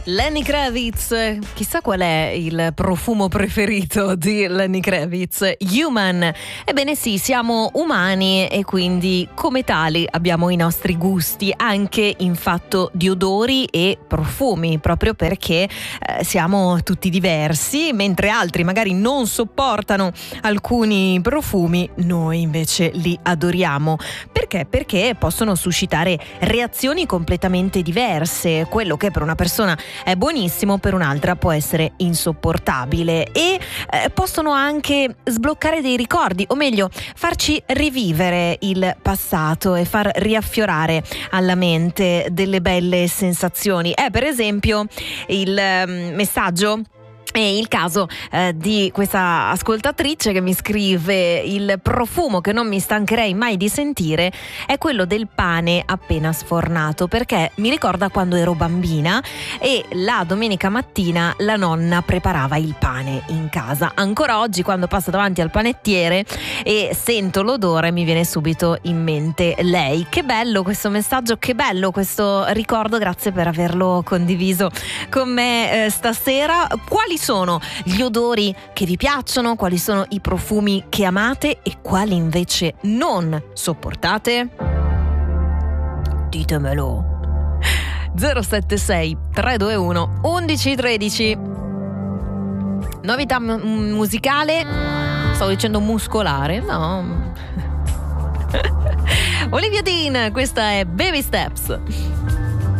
Lenny Kravitz, chissà qual è il profumo preferito di Lenny Kravitz? Human. Ebbene sì, siamo umani e quindi come tali abbiamo i nostri gusti anche in fatto di odori e profumi, proprio perché siamo tutti diversi, mentre altri magari non sopportano alcuni profumi, noi invece li adoriamo. Perché? Perché possono suscitare reazioni completamente diverse. Quello che per una persona è buonissimo, per un'altra può essere insopportabile e possono anche sbloccare dei ricordi, o meglio farci rivivere il passato e far riaffiorare alla mente delle belle sensazioni. Per esempio il messaggio e il caso di questa ascoltatrice che mi scrive: il profumo che non mi stancherei mai di sentire è quello del pane appena sfornato, perché mi ricorda quando ero bambina e la domenica mattina la nonna preparava il pane in casa. Ancora oggi, quando passo davanti al panettiere e sento l'odore, mi viene subito in mente lei. Che bello questo messaggio, che bello questo ricordo, grazie per averlo condiviso con me stasera. Quali sono gli odori che vi piacciono? Quali sono i profumi che amate e quali invece non sopportate? Ditemelo. 076 321 1113. Novità musicale? Stavo dicendo muscolare? No. Olivia Dean, questa è Baby Steps.